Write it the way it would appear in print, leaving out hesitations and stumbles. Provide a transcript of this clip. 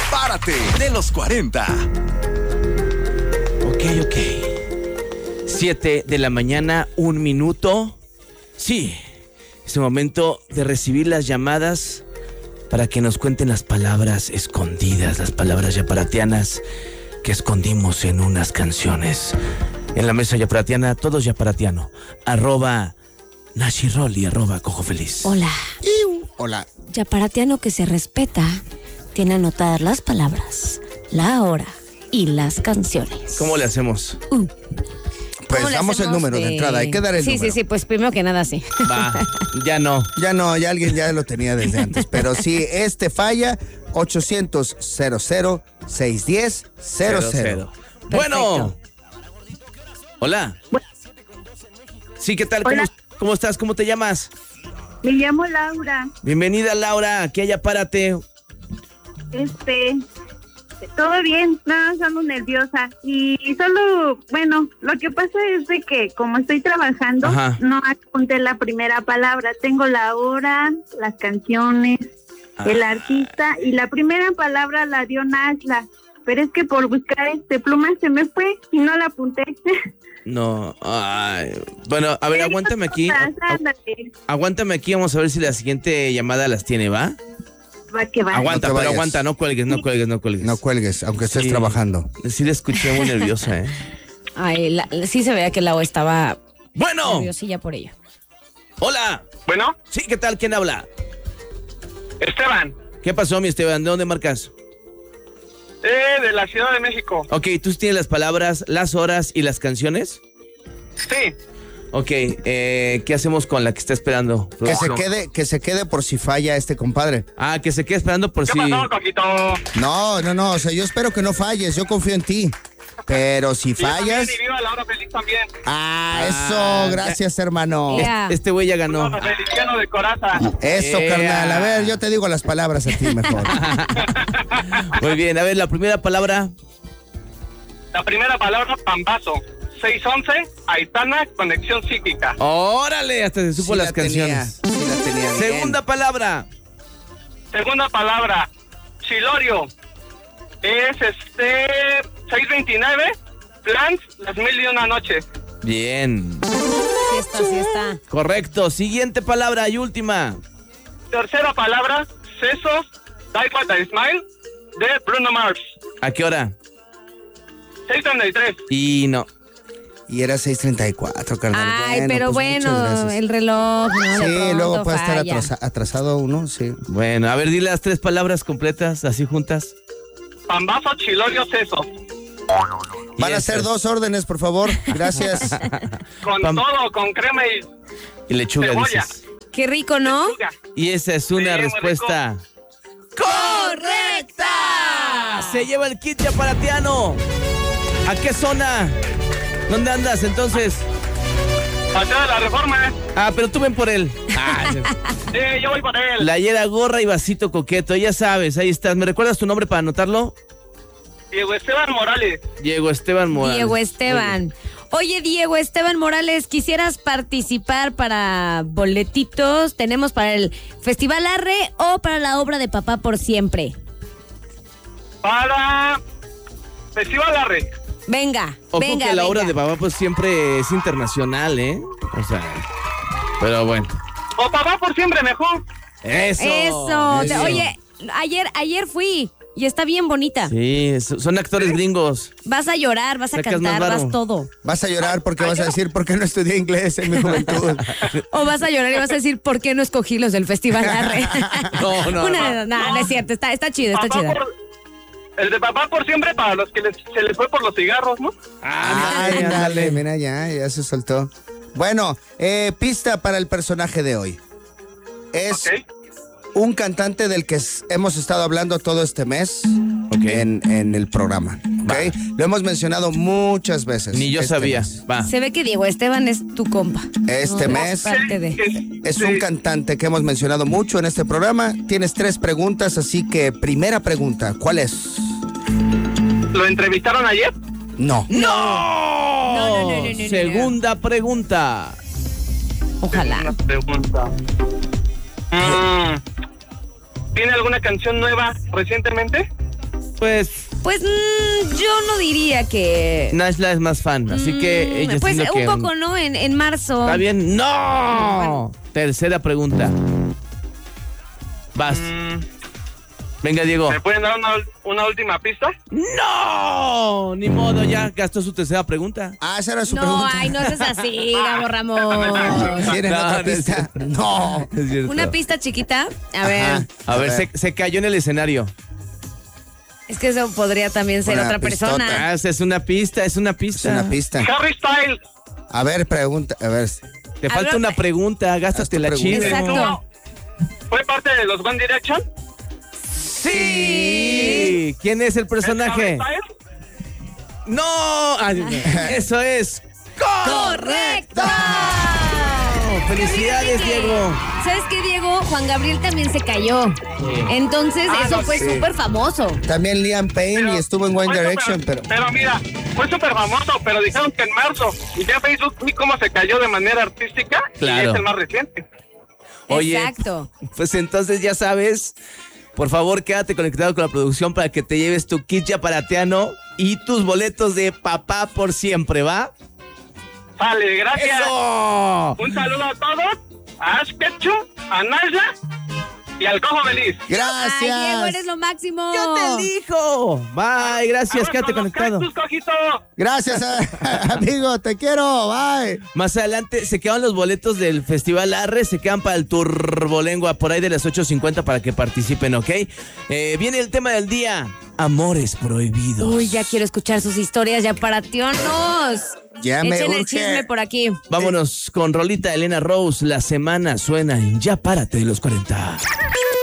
Párate de los 40. Ok. 7 de la mañana, 1 minuto. Sí, es el momento de recibir las llamadas para que nos cuenten las palabras escondidas, las palabras yaparatianas que escondimos en unas canciones. En la mesa yaparatiana, todos yaparatiano. @Nashiroli, @Cojo Feliz. Hola. Hola. Yaparatiano que se respeta tiene anotadas las palabras, la hora y las canciones. ¿Cómo le hacemos? Pues ¿Cómo le damos el hacemos número de entrada, hay que dar el número. Sí, pues primero que nada sí. Va, ya no. Ya alguien ya lo tenía desde antes, pero si falla, 800-00-610-00. Bueno. Hola. Sí, ¿qué tal? Hola. ¿Cómo estás? ¿Cómo te llamas? Me llamo Laura. Bienvenida, Laura. Aquí allá, párate. Todo bien, nada, ando nerviosa. Y solo, bueno, lo que pasa es de que como estoy trabajando, Ajá. no apunté la primera palabra. Tengo la hora, las canciones, el artista, y la primera palabra la dio Nashla. Pero es que por buscar pluma se me fue y no la apunté. No, ay. Bueno, a ver, aguántame aquí. Ándale. Aguántame aquí, vamos a ver si la siguiente llamada las tiene, ¿va? Va que va. Aguanta, No te pero vayas. aguanta, no cuelgues. No cuelgues, aunque estés Sí. trabajando. Sí la escuché muy nerviosa, ¿eh? Ay, sí se veía que la O estaba Bueno, nerviosilla por ello. hola. Bueno, Sí, ¿qué tal? ¿Quién habla? Esteban, ¿Qué pasó, mi Esteban? ¿De dónde marcas? de la Ciudad de México. Ok, ¿tú tienes las palabras, las horas y las canciones? Sí, Ok, ¿qué hacemos con la que está esperando? Que se quede por si falla compadre. Ah, que se quede esperando por ¿qué si... pasó, Coquito? No, o sea, yo espero que no falles, yo confío en ti. Pero si Y fallas... también, y viva la hora feliz también. Eso, gracias, hermano. Ya. Este güey ya ganó. Los felicianos de coraza. Eso, carnal. A ver, yo te digo las palabras a ti mejor. Muy bien, a ver, la primera palabra. La primera palabra, pambazo. 611, Aitana, conexión psíquica. Órale, hasta se supo Sí las la tenía, canciones. sí la tenía bien. Segunda palabra. Segunda palabra, Chilorio. Es 629, Plans, las 1001 noches. Bien. Sí está. Correcto. Siguiente palabra y última. Tercera palabra, Sesos, Die What I Smile, de Bruno Mars. ¿A qué hora? 633. Y no. Y era 6:34, carnal. Ay, pero pues, muchas bueno, gracias. el reloj, ¿no? De Sí, pronto luego puede estar falla. atrasado uno, sí. Bueno, a ver, dile las 3 palabras completas, así juntas. Pambazo, Chilorio, Sesos. Van a Y ser estas. 2 órdenes, por favor. Gracias. Con Pam- todo, con crema y Y lechuga, Cebolla. dices. Qué rico, ¿no? lechuga. Y esa es una Sí, muy respuesta correcta. Se lleva el kit yaparatiano. ¿A qué zona? ¿Dónde andas entonces? Paseo de la Reforma. Ah, pero tú ven por él. Ah, Sí, yo voy por él. playera, gorra y vasito coqueto, ya sabes, ahí estás. ¿Me recuerdas tu nombre para anotarlo? Diego Esteban Morales. Diego Esteban Morales. Diego Esteban. Oye, Diego Esteban Morales, ¿quisieras participar para boletitos? Tenemos para el Festival Arre o para la obra de Papá por Siempre. Para Festival Arre. Venga, Ojo venga, que la obra venga. de papá pues siempre es internacional, ¿eh? O sea, pero bueno. O Papá por Siempre, mejor. Eso. Eso. Oye, ayer fui y está bien bonita. Sí, son actores gringos. Vas a llorar, vas a Sacas cantar, más varo. vas todo. Vas a llorar porque vas a decir por qué no estudié inglés en mi juventud. O vas a llorar y vas a decir, ¿por qué no escogí los del Festival Arre? No. Una de dos. No es cierto, está chida, está Papá chida. el de Papá por Siempre para los que se les fue por los cigarros, ¿no? Ay, ándale, mira, ya se soltó. Bueno, pista para el personaje de hoy. Es Ok. un cantante del que hemos estado hablando todo este mes Ok. en el programa. ¿Ok? Lo hemos mencionado muchas veces. Ni yo este sabía. mes. Va. Se ve que Diego Esteban es tu compa. Este No, mes parte de... es un cantante que hemos mencionado mucho en este programa. Tienes 3 preguntas, así que primera pregunta, ¿cuál es? ¿Lo entrevistaron ayer? No. No. Segunda pregunta. Ojalá. Una pregunta. ¿Tiene alguna canción nueva recientemente? Pues yo no diría que... Nashla es más fan, así que ella pues está un diciendo poco, ¿no? En marzo. ¿Está bien? ¡No! Tercera pregunta. Vas. Venga, Diego. ¿Me pueden dar una última pista? ¡No! Ni modo, ya gastó su tercera pregunta. Ah, esa era su No, pregunta. ay, no seas así, Gabo Ramos. ¿Tienen No, otra no es pista? No. Es cierto. Una pista chiquita. A ver, Ajá. A ver, se cayó en el escenario. es que eso podría también ser Una otra pistota. persona. Ah, es una pista, es una Es pista. una pista. Harry Styles. A ver, pregunta. A ver. Te falta Habla- una pregunta, gástate la pregunta. chile. Exacto. ¿Fue parte de los One Direction? Sí. ¿Quién es el personaje? ¿Es Harry Styles? No. Ay, eso es. ¡Correcto! Felicidades, Diego. ¿Sabes qué, Diego? Juan Gabriel también se cayó. Entonces, eso fue súper famoso. También Liam Payne y estuvo en One Fue Direction, súper- pero... Pero mira, fue súper famoso, pero dijeron que en marzo. Y ya Facebook vi cómo se cayó de manera artística. Claro. Y es el más reciente. Oye, Exacto. pues entonces ya sabes, por favor quédate conectado con la producción para que te lleves tu kit yaparatiano y tus boletos de Papá por Siempre, ¿va? Vale, gracias. ¡Eso! Un saludo a todos. A Ash Ketchum, a Nashla y al Cojo Feliz. Ay, Diego, Gracias. eres lo máximo. ¡Yo te elijo! Bye, gracias, Vamos quédate con los conectado. cactus, Cojito. Gracias, amigo. Te quiero. Bye. Más adelante se quedan los boletos del Festival Arre, se quedan para el Turbolengua por ahí de las 8:50 para que participen, ¿ok? Viene el tema del día, amores prohibidos. Uy, ya quiero escuchar sus historias ya para tionos. Ya me Echen el urge. chisme por aquí. Vámonos con rolita de Elena Rose, la semana suena en Ya Párate de los 40.